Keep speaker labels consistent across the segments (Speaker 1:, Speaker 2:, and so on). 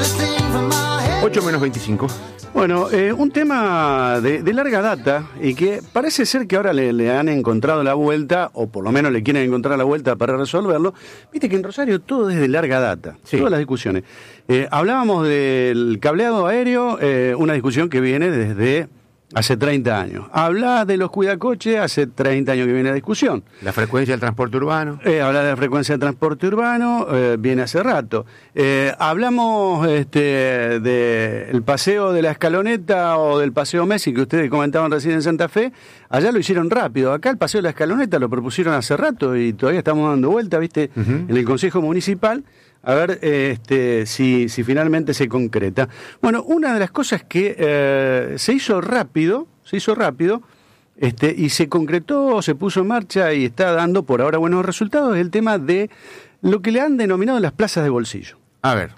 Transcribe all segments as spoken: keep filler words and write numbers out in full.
Speaker 1: ocho menos veinticinco.
Speaker 2: Bueno, eh, un tema de, de larga data y que parece ser que ahora le, le han encontrado la vuelta, o por lo menos le quieren encontrar la vuelta para resolverlo. Viste que en Rosario todo es de larga data, sí. Todas las discusiones. Eh, hablábamos del cableado aéreo, eh, una discusión que viene desde hace treinta años. Habla de los cuidacoches, hace treinta años que viene la discusión.
Speaker 1: La frecuencia del transporte urbano.
Speaker 2: Eh, habla de la frecuencia del transporte urbano, eh, viene hace rato. Eh, hablamos este, del paseo de la Escaloneta o del paseo Messi, que ustedes comentaban recién en Santa Fe. Allá lo hicieron rápido. Acá el paseo de la Escaloneta lo propusieron hace rato y todavía estamos dando vuelta, ¿viste? Uh-huh. En el Consejo Municipal. A ver este, si, si finalmente se concreta. Bueno, una de las cosas que eh, se hizo rápido, se hizo rápido, este, y se concretó, se puso en marcha y está dando por ahora buenos resultados, es el tema de lo que le han denominado las plazas de bolsillo.
Speaker 1: A ver.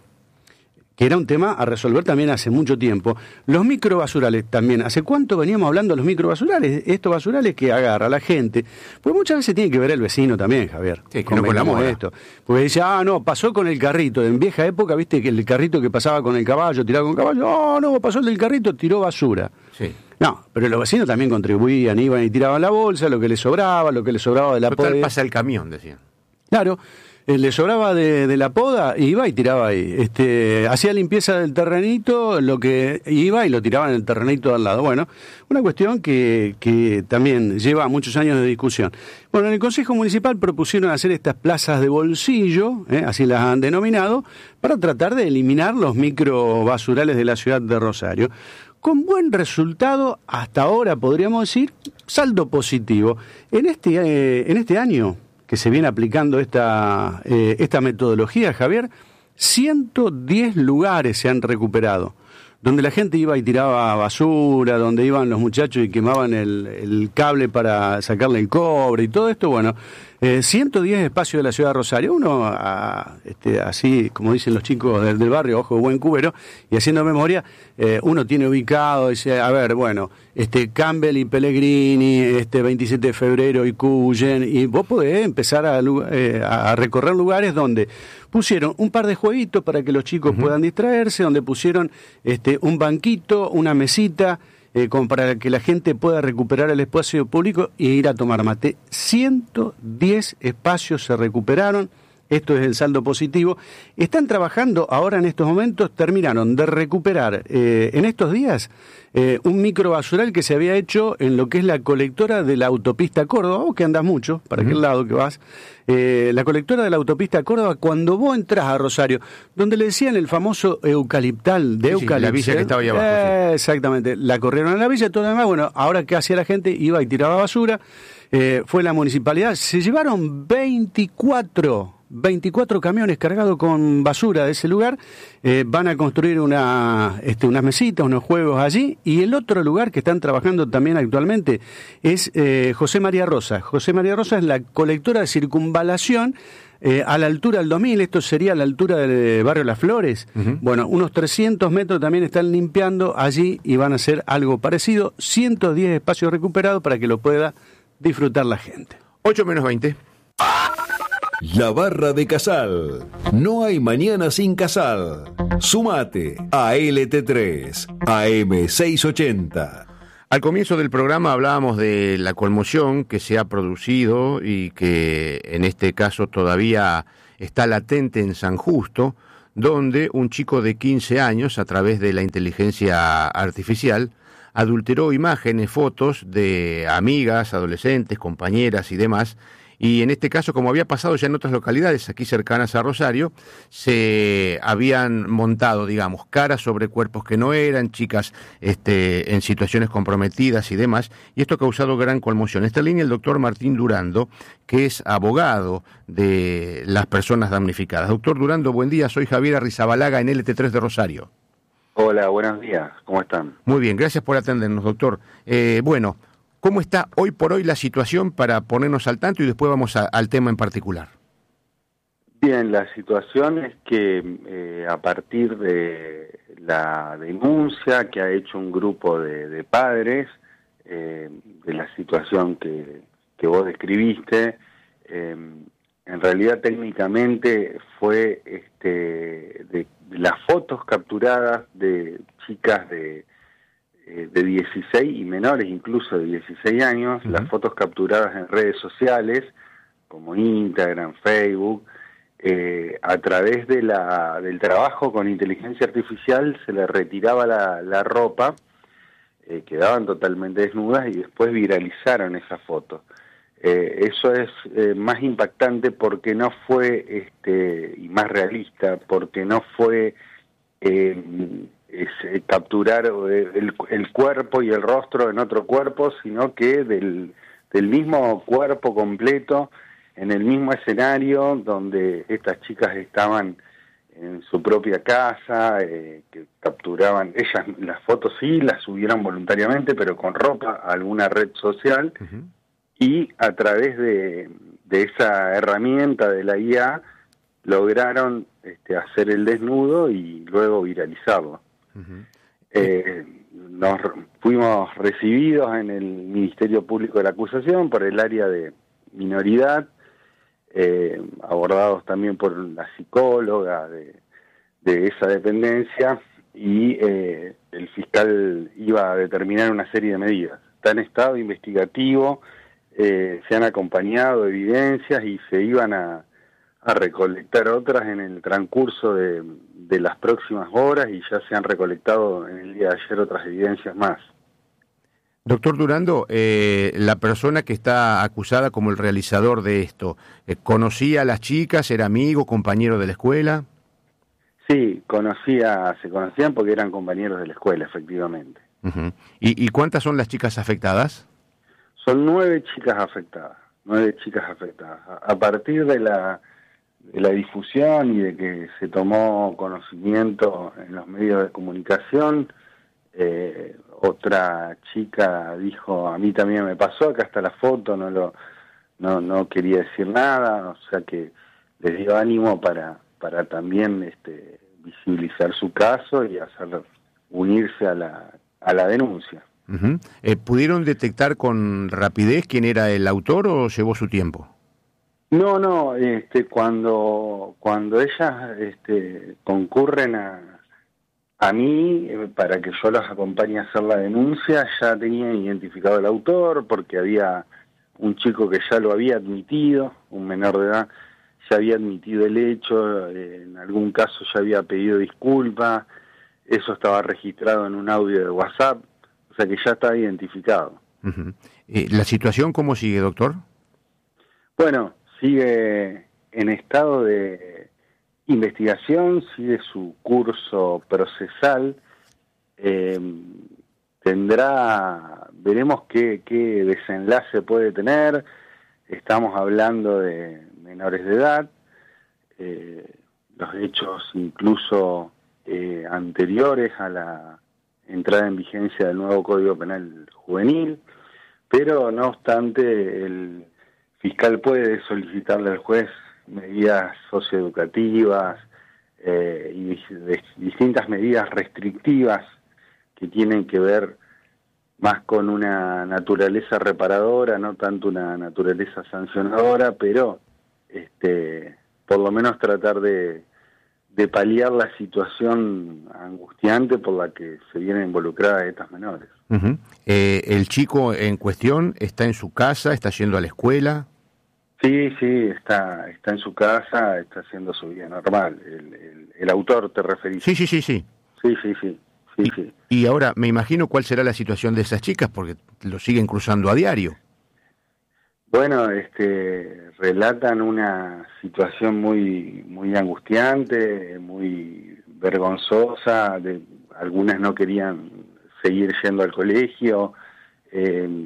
Speaker 2: Que era un tema a resolver también hace mucho tiempo. Los microbasurales también. ¿Hace cuánto veníamos hablando de los microbasurales? Estos basurales que agarra la gente. Pues muchas veces tiene que ver el vecino también, Javier.
Speaker 1: Sí, que no con la moda.
Speaker 2: Esto. Porque dice, ah, no, pasó con el carrito. En vieja época, viste que el carrito que pasaba con el caballo, tiraba con el caballo. Oh, no, pasó el del carrito, tiró basura.
Speaker 1: Sí.
Speaker 2: No, pero los vecinos también contribuían, iban y tiraban la bolsa, lo que les sobraba, lo que les sobraba de la
Speaker 1: poda.
Speaker 2: Total
Speaker 1: pasa el camión, decían.
Speaker 2: Claro. Eh, le sobraba de, de la poda, iba y tiraba ahí. Este, hacía limpieza del terrenito, lo que iba y lo tiraba en el terrenito de al lado. Bueno, una cuestión que, que también lleva muchos años de discusión. Bueno, en el Consejo Municipal propusieron hacer estas plazas de bolsillo, eh, así las han denominado, para tratar de eliminar los microbasurales de la ciudad de Rosario. Con buen resultado, hasta ahora podríamos decir, saldo positivo. En este, eh, en este año que se viene aplicando esta, eh, esta metodología, Javier, ciento diez lugares se han recuperado, donde la gente iba y tiraba basura, donde iban los muchachos y quemaban el, el cable para sacarle el cobre y todo esto, bueno, eh, ciento diez espacios de la ciudad de Rosario, uno a, este, así como dicen los chicos del, del barrio, ojo de buen cubero, y haciendo memoria, eh, uno tiene ubicado, dice, a ver, bueno, este Campbell y Pellegrini, este veintisiete de febrero y Cuyen, y vos podés empezar a, eh, a recorrer lugares donde pusieron un par de jueguitos para que los chicos uh-huh. puedan distraerse, donde pusieron este un banquito, una mesita, eh, como para que la gente pueda recuperar el espacio público e ir a tomar mate. ciento diez espacios se recuperaron, esto es el saldo positivo. Están trabajando ahora en estos momentos, terminaron de recuperar eh, en estos días eh, un microbasural que se había hecho en lo que es la colectora de la autopista Córdoba, vos que andás mucho, para uh-huh. aquel lado que vas, eh, la colectora de la autopista Córdoba, cuando vos entras a Rosario, donde le decían el famoso eucaliptal de
Speaker 1: sí,
Speaker 2: eucaliptal.
Speaker 1: Sí, la villa que estaba ahí abajo.
Speaker 2: Eh,
Speaker 1: sí.
Speaker 2: Exactamente, la corrieron a la villa y todo lo demás. Bueno, ahora ¿qué hacía la gente? Iba y tiraba basura, eh, fue la municipalidad, se llevaron veinticuatro camiones cargados con basura de ese lugar, eh, van a construir una, este, unas mesitas, unos juegos allí, y el otro lugar que están trabajando también actualmente es eh, José María Rosa. José María Rosa es la colectora de circunvalación eh, a la altura del dos mil, esto sería a la altura del barrio Las Flores. Uh-huh. Bueno, unos trescientos metros también están limpiando allí y van a hacer algo parecido, ciento diez espacios recuperados para que lo pueda disfrutar la gente.
Speaker 1: ocho menos veinte.
Speaker 3: La Barra de Casal. No hay mañana sin Casal. Sumate a L T tres, A M seiscientos ochenta.
Speaker 1: Al comienzo del programa hablábamos de la conmoción que se ha producido y que en este caso todavía está latente en San Justo, donde un chico de quince años, a través de la inteligencia artificial, adulteró imágenes, fotos de amigas, adolescentes, compañeras y demás. Y en este caso, como había pasado ya en otras localidades aquí cercanas a Rosario, se habían montado, digamos, caras sobre cuerpos que no eran, chicas este, en situaciones comprometidas y demás, y esto ha causado gran conmoción. En esta línea el doctor Martín Durando, que es abogado de las personas damnificadas. Doctor Durando, buen día, soy Javier Arrizabalaga en L T tres de Rosario.
Speaker 4: Hola, buenos días, ¿cómo están?
Speaker 1: Muy bien, gracias por atendernos, doctor. Eh, bueno... ¿Cómo está hoy por hoy la situación para ponernos al tanto y después vamos a, al tema en particular?
Speaker 4: Bien, la situación es que eh, a partir de la denuncia que ha hecho un grupo de, de padres eh, de la situación que, que vos describiste, eh, en realidad técnicamente fue este, de, las fotos capturadas de chicas de, eh, de dieciséis y menores incluso de dieciséis años, uh-huh. las fotos capturadas en redes sociales como Instagram, Facebook, eh, a través de la, del trabajo con inteligencia artificial se les retiraba la, la ropa, eh, quedaban totalmente desnudas y después viralizaron esas fotos. Eh, eso es eh, más impactante porque no fue, este, y más realista, porque no fue eh, es, eh, capturar el, el cuerpo y el rostro en otro cuerpo, sino que del, del mismo cuerpo completo, en el mismo escenario donde estas chicas estaban en su propia casa, eh, que capturaban, ellas las fotos sí, las subieron voluntariamente, pero con ropa a alguna red social, uh-huh. y a través de, de esa herramienta de la I A lograron este, hacer el desnudo y luego viralizarlo. Uh-huh. Eh, nos fuimos recibidos en el Ministerio Público de la Acusación por el área de minoridad, eh, abordados también por la psicóloga de, de esa dependencia, y eh, el fiscal iba a determinar una serie de medidas. Está en estado investigativo, eh, se han acompañado evidencias y se iban a, a recolectar otras en el transcurso de, de las próximas horas, y ya se han recolectado en el día de ayer otras evidencias más.
Speaker 1: Doctor Durando, eh, la persona que está acusada como el realizador de esto, eh, ¿conocía a las chicas? ¿Era amigo, compañero de la escuela?
Speaker 4: Sí, conocía, se conocían porque eran compañeros de la escuela, efectivamente.
Speaker 1: Uh-huh. ¿Y, ¿Y cuántas son las chicas afectadas?
Speaker 4: Son nueve chicas afectadas, nueve chicas afectadas. A, a partir de la, de la difusión y de que se tomó conocimiento en los medios de comunicación, eh, otra chica dijo, a mí también me pasó, acá está la foto, no lo no no quería decir nada, o sea que les dio ánimo para para también este visibilizar su caso y hacer unirse a la a la denuncia.
Speaker 1: Uh-huh. Eh, ¿Pudieron detectar con rapidez quién era el autor o llevó su tiempo?
Speaker 4: No, no, este cuando cuando ellas este concurren a A mí, para que yo los acompañe a hacer la denuncia, ya tenían identificado el autor, porque había un chico que ya lo había admitido, un menor de edad, ya había admitido el hecho, en algún caso ya había pedido disculpas, eso estaba registrado en un audio de WhatsApp, o sea que ya está identificado.
Speaker 1: Uh-huh. Eh, ¿La situación cómo sigue, doctor?
Speaker 4: Bueno, sigue en estado de investigación, sigue su curso procesal, eh, tendrá, veremos qué, qué desenlace puede tener. Estamos hablando de menores de edad, eh, los hechos incluso eh, anteriores a la entrada en vigencia del nuevo Código Penal Juvenil, pero no obstante el fiscal puede solicitarle al juez medidas socioeducativas eh, y de, distintas medidas restrictivas que tienen que ver más con una naturaleza reparadora, no tanto una naturaleza sancionadora, pero este por lo menos tratar de, de paliar la situación angustiante por la que se vienen involucradas estas menores.
Speaker 1: Uh-huh. Eh, ¿El chico en cuestión está en su casa, está yendo a la escuela?
Speaker 4: Sí, sí, está está en su casa, está haciendo su vida normal. El, el, el autor, ¿te referís?
Speaker 1: Sí, sí, sí, sí.
Speaker 4: Sí, sí, sí. sí,
Speaker 1: y,
Speaker 4: sí.
Speaker 1: y ahora me imagino cuál será la situación de esas chicas, porque lo siguen cruzando a diario.
Speaker 4: Bueno, este, relatan una situación muy muy angustiante, muy vergonzosa. De, algunas no querían seguir yendo al colegio. Eh,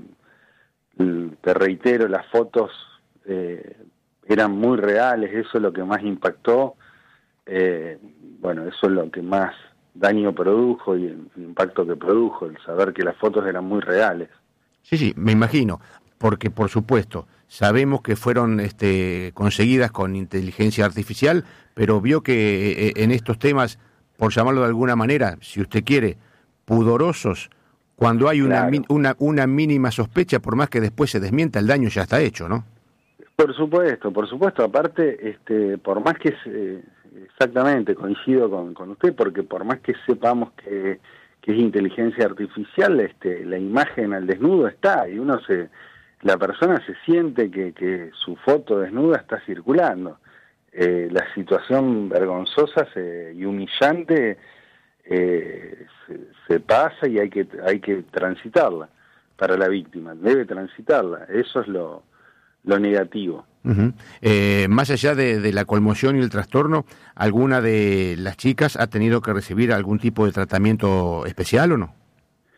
Speaker 4: te reitero, las fotos Eh, eran muy reales, eso es lo que más impactó, eh, bueno, eso es lo que más daño produjo y el, el impacto que produjo, el saber que las fotos eran muy reales.
Speaker 1: Sí, sí, me imagino, porque por supuesto, sabemos que fueron este, conseguidas con inteligencia artificial, pero vio que eh, en estos temas, por llamarlo de alguna manera, si usted quiere, pudorosos, cuando hay una,
Speaker 4: claro.
Speaker 1: una, una mínima sospecha, por más que después se desmienta, el daño ya está hecho, ¿no?
Speaker 4: Por supuesto, por supuesto. Aparte, este, por más que se, exactamente, coincido con, con usted, porque por más que sepamos que, que es inteligencia artificial, este, la imagen al desnudo está, y uno se, la persona se siente que, que su foto desnuda está circulando. Eh, la situación vergonzosa se, y humillante eh, se, se pasa y hay que, hay que transitarla para la víctima, debe transitarla, eso es lo, lo negativo.
Speaker 1: Uh-huh. Eh, más allá de, de la conmoción y el trastorno, ¿alguna de las chicas ha tenido que recibir algún tipo de tratamiento especial o no?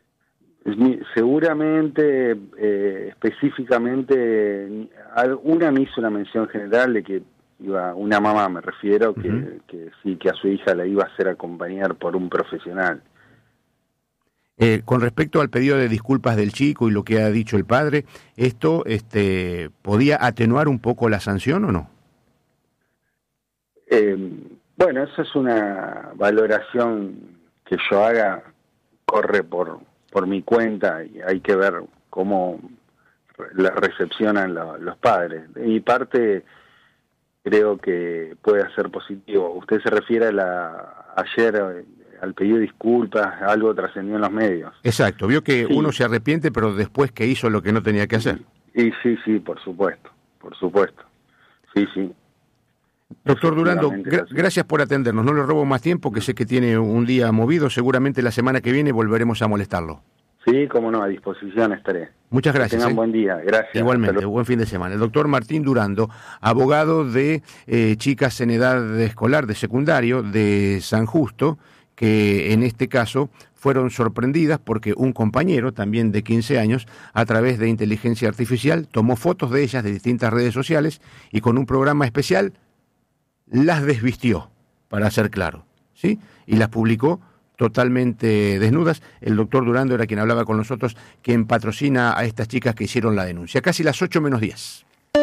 Speaker 4: Seguramente, eh, específicamente, una me hizo una mención general de que iba, una mamá me refiero, que, uh-huh. que sí, que a su hija la iba a hacer acompañar por un profesional.
Speaker 1: Eh, con respecto al pedido de disculpas del chico y lo que ha dicho el padre, ¿esto este, podía atenuar un poco la sanción o no?
Speaker 4: Eh, bueno, eso es una valoración que yo haga, corre por, por mi cuenta y hay que ver cómo la recepcionan la, los padres. De mi parte, creo que puede ser positivo. Usted se refiere a la ayer... al pedido de disculpas, algo trascendió en los medios.
Speaker 1: Exacto, vio que
Speaker 4: sí.
Speaker 1: uno se arrepiente, pero después que hizo lo que no tenía que hacer.
Speaker 4: Y sí, sí, por supuesto, por supuesto. Sí, sí.
Speaker 1: Doctor Durando, gra- gracias por atendernos. No le robo más tiempo, que sé que tiene un día movido. Seguramente la semana que viene volveremos a molestarlo.
Speaker 4: Sí, cómo no, a disposición estaré.
Speaker 1: Muchas gracias.
Speaker 4: Que tengan
Speaker 1: ¿eh?
Speaker 4: buen día, gracias.
Speaker 1: Igualmente, buen fin de semana. El doctor Martín Durando, abogado de eh, chicas en edad escolar, de secundario, de San Justo, que en este caso fueron sorprendidas porque un compañero, también de quince años, a través de inteligencia artificial, tomó fotos de ellas de distintas redes sociales y con un programa especial las desvistió, para ser claro, ¿sí? Y las publicó totalmente desnudas. El doctor Durando era quien hablaba con nosotros, quien patrocina a estas chicas que hicieron la denuncia. Casi las ocho menos diez.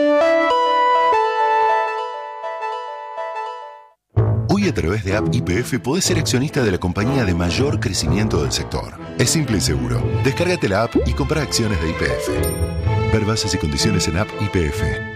Speaker 5: Hoy a través de App Y P F podés ser accionista de la compañía de mayor crecimiento del sector. Es simple y seguro. Descárgate la app y compra acciones de Y P F. Ver bases y condiciones en App Y P F.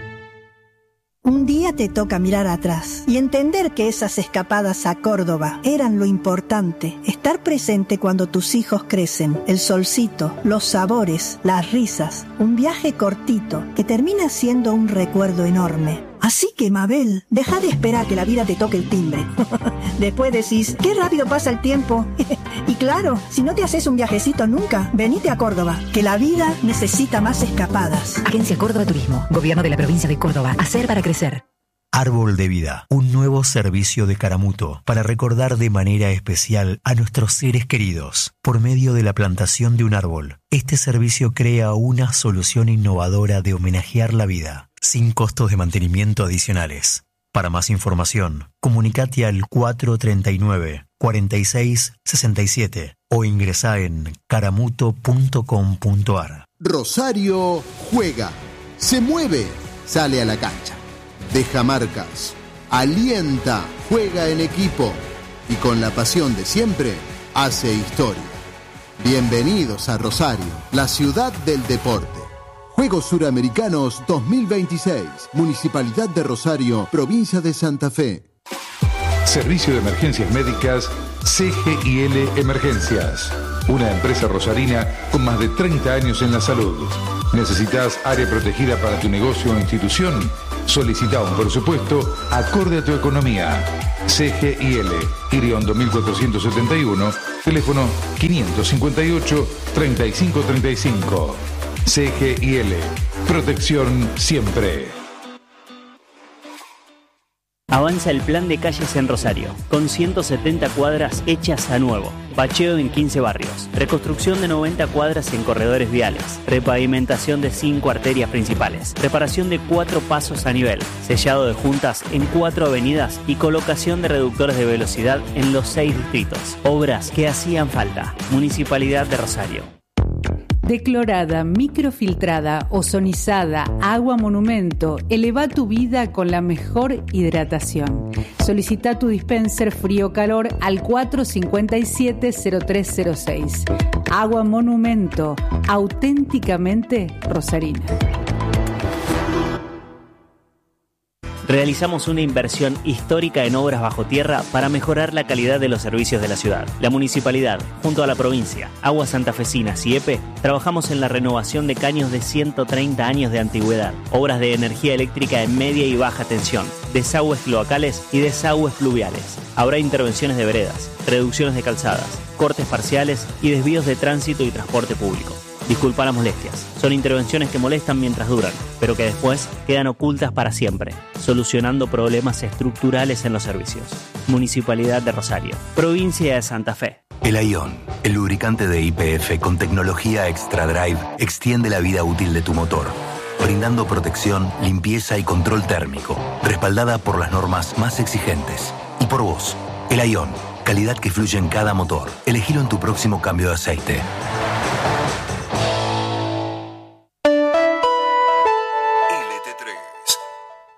Speaker 6: Un día te toca mirar atrás y entender que esas escapadas a Córdoba eran lo importante. Estar presente cuando tus hijos crecen, el solcito, los sabores, las risas, un viaje cortito que termina siendo un recuerdo enorme. Así que, Mabel, deja de esperar que la vida te toque el timbre. Después decís, qué rápido pasa el tiempo. Y claro, si no te haces un viajecito nunca, venite a Córdoba, que la vida necesita más escapadas.
Speaker 7: Agencia Córdoba Turismo, Gobierno de la Provincia de Córdoba. Hacer para crecer.
Speaker 8: Árbol de Vida, un nuevo servicio de Caramuto para recordar de manera especial a nuestros seres queridos. Por medio de la plantación de un árbol, este servicio crea una solución innovadora de homenajear la vida, sin costos de mantenimiento adicionales. Para más información, comunicate al cuatro treinta y nueve, cuarenta y seis, sesenta y siete o ingresá en caramuto punto com punto ar.
Speaker 9: Rosario juega, se mueve, sale a la cancha, deja marcas, alienta, juega en equipo y con la pasión de siempre hace historia. Bienvenidos a Rosario, la ciudad del deporte. Juegos Suramericanos dos mil veintiséis, Municipalidad de Rosario, Provincia de Santa Fe.
Speaker 10: Servicio de Emergencias Médicas C G I L Emergencias, una empresa rosarina con más de treinta años en la salud. ¿Necesitas área protegida para tu negocio o institución? Solicita un presupuesto acorde a tu economía. C G I L, Iriondo mil cuatrocientos setenta y uno, teléfono quinientos cincuenta y ocho, treinta y cinco treinta y cinco. C G I L, protección siempre.
Speaker 11: Avanza el plan de calles en Rosario, con ciento setenta cuadras hechas a nuevo, bacheo en quince barrios, reconstrucción de noventa cuadras en corredores viales, repavimentación de cinco arterias principales, reparación de cuatro pasos a nivel, sellado de juntas en cuatro avenidas y colocación de reductores de velocidad en los seis distritos. Obras que hacían falta. Municipalidad de Rosario.
Speaker 12: Declorada, microfiltrada, ozonizada, agua monumento, eleva tu vida con la mejor hidratación. Solicita tu dispenser frío-calor al cuatro cinco siete, cero tres cero seis. Agua monumento, auténticamente rosarina.
Speaker 11: Realizamos una inversión histórica en obras bajo tierra para mejorar la calidad de los servicios de la ciudad. La municipalidad, junto a la provincia, Aguas Santafesinas y E P E, trabajamos en la renovación de caños de ciento treinta años de antigüedad, obras de energía eléctrica en media y baja tensión, desagües cloacales y desagües pluviales. Habrá intervenciones de veredas, reducciones de calzadas, cortes parciales y desvíos de tránsito y transporte público. Disculpa las molestias. Son intervenciones que molestan mientras duran, pero que después quedan ocultas para siempre, solucionando problemas estructurales en los servicios. Municipalidad de Rosario. Provincia de Santa Fe.
Speaker 13: El Aion, el lubricante de Y P F con tecnología Extra Drive, extiende la vida útil de tu motor, brindando protección, limpieza y control térmico, respaldada por las normas más exigentes. Y por vos, el Aion, calidad que fluye en cada motor. Elegilo en tu próximo cambio de aceite.